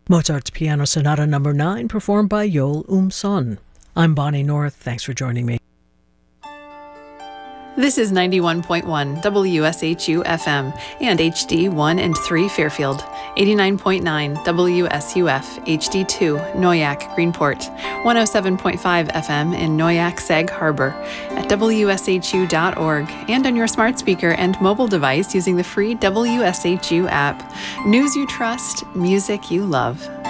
Mozart's Piano Sonata No. 9, performed by Yoel Son. I'm Bonnie North. Thanks for joining me. This is 91.1 WSHU FM and HD 1 and 3 Fairfield, 89.9 WSUF HD2 Noyak Greenport, 107.5 FM in Noyak Sag Harbor, at WSHU.org, and on your smart speaker and mobile device using the free WSHU app. News you trust, music you love.